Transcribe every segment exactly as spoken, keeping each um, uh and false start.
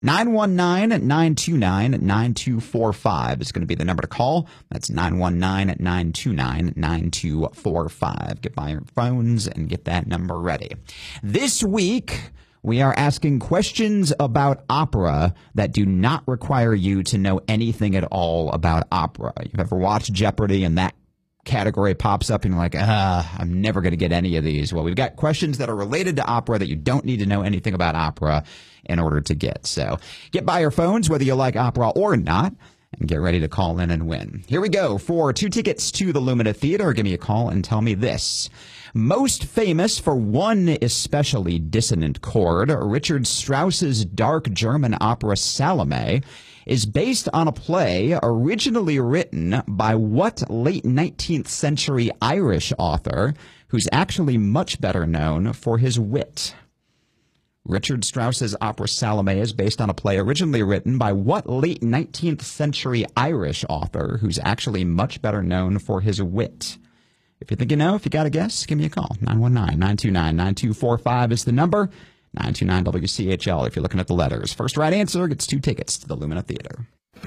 nine one nine, nine two nine, nine two four five is going to be the number to call. That's nine one nine, nine two nine, nine two four five. Get by your phones and get that number ready. This week, we are asking questions about opera that do not require you to know anything at all about opera. You've ever watched Jeopardy and that category pops up and you're like, ah, I'm never going to get any of these. Well, we've got questions that are related to opera that you don't need to know anything about opera in order to get. So get by your phones, whether you like opera or not, and get ready to call in and win. Here we go. For two tickets to the Lumina Theater, give me a call and tell me this. Most famous for one especially dissonant chord, Richard Strauss's dark German opera Salome is based on a play originally written by what late nineteenth century Irish author who's actually much better known for his wit? Richard Strauss's opera Salome is based on a play originally written by what late nineteenth century Irish author who's actually much better known for his wit? If you think you know, if you got a guess, give me a call. nine one nine, nine two nine, nine two four five is the number. nine two nine W C H L if you're looking at the letters. First right answer gets two tickets to the Lumina Theater.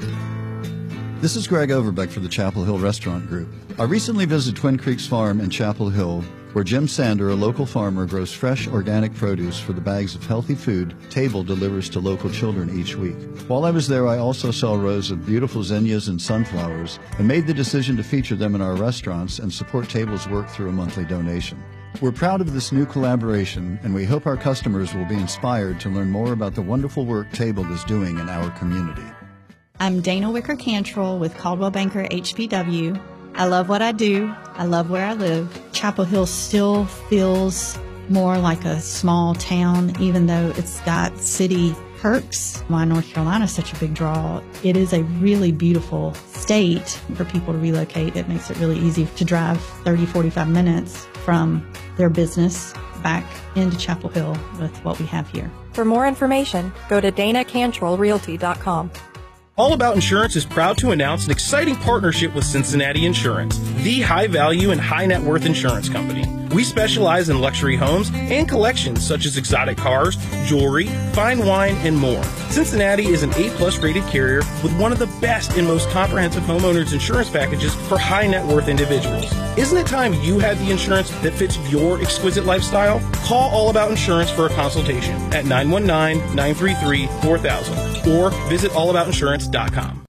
This is Greg Overbeck for the Chapel Hill Restaurant Group. I recently visited Twin Creeks Farm in Chapel Hill, where Jim Sander, a local farmer, grows fresh organic produce for the bags of healthy food Table delivers to local children each week. While I was there, I also saw rows of beautiful zinnias and sunflowers and made the decision to feature them in our restaurants and support Table's work through a monthly donation. We're proud of this new collaboration, and we hope our customers will be inspired to learn more about the wonderful work Table is doing in our community. I'm Dana Wicker Cantrell with Caldwell Banker H P W. I love what I do. I love where I live. Chapel Hill still feels more like a small town, even though it's got city perks. Why North Carolina is such a big draw. It is a really beautiful state for people to relocate. It makes it really easy to drive thirty, forty-five minutes from their business back into Chapel Hill with what we have here. For more information, go to dana cantrell realty dot com. All About Insurance is proud to announce an exciting partnership with Cincinnati Insurance, the high-value and high-net-worth insurance company. We specialize in luxury homes and collections such as exotic cars, jewelry, fine wine, and more. Cincinnati is an A-plus rated carrier with one of the best and most comprehensive homeowners insurance packages for high-net-worth individuals. Isn't it time you had the insurance that fits your exquisite lifestyle? Call All About Insurance for a consultation at nine one nine, nine three three, four thousand or visit all about insurance dot com.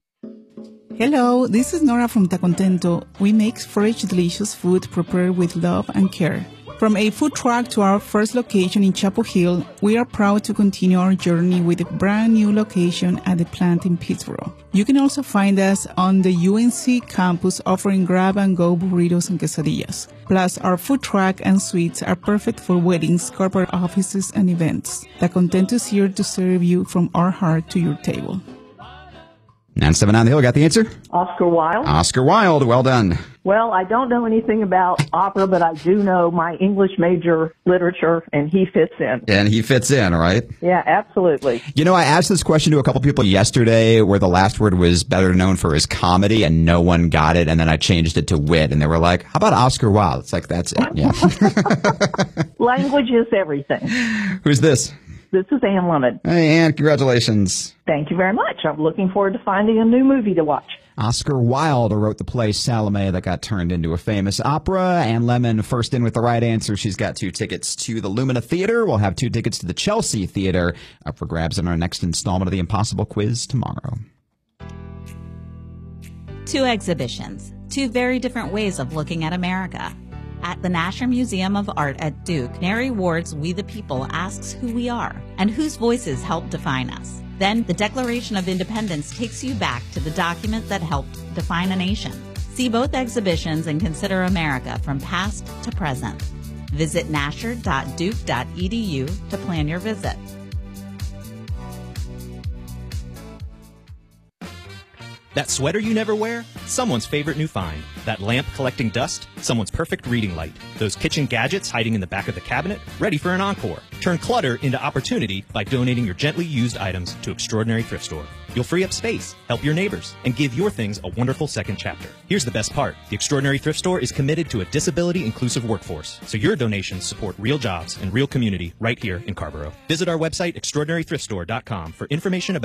Hello, this is Nora from Tacontento. We make fresh, delicious food prepared with love and care. From a food truck to our first location in Chapel Hill, we are proud to continue our journey with a brand new location at the plant in Pittsburgh. You can also find us on the U N C campus offering grab-and-go burritos and quesadillas. Plus, our food truck and suites are perfect for weddings, corporate offices, and events. Tacontento is here to serve you from our heart to your table. nine seven nine The Hill, got the answer? Oscar Wilde. Oscar Wilde, well done. Well, I don't know anything about opera, but I do know my English major literature, and he fits in. And he fits in, right? Yeah, absolutely. You know, I asked this question to a couple people yesterday where the last word was better known for his comedy, and no one got it, and then I changed it to wit, and they were like, how about Oscar Wilde? It's like, that's it, yeah. Language is everything. Who's this? This is Ann Lemon. Hey, Ann, congratulations. Thank you very much. I'm looking forward to finding a new movie to watch. Oscar Wilde wrote the play Salome that got turned into a famous opera. Ann Lemon first in with the right answer. She's got two tickets to the Lumina Theater. We'll have two tickets to the Chelsea Theater up for grabs in our next installment of the Impossible Quiz tomorrow. Two exhibitions, two very different ways of looking at America. At the Nasher Museum of Art at Duke, Mary Ward's We the People asks who we are and whose voices help define us. Then the Declaration of Independence takes you back to the document that helped define a nation. See both exhibitions and consider America from past to present. Visit nasher dot duke dot e d u to plan your visit. That sweater you never wear? Someone's favorite new find. That lamp collecting dust? Someone's perfect reading light. Those kitchen gadgets hiding in the back of the cabinet? Ready for an encore. Turn clutter into opportunity by donating your gently used items to Extraordinary Thrift Store. You'll free up space, help your neighbors, and give your things a wonderful second chapter. Here's the best part. The Extraordinary Thrift Store is committed to a disability-inclusive workforce, so your donations support real jobs and real community right here in Carrboro. Visit our website, extraordinary thrift store dot com, for information about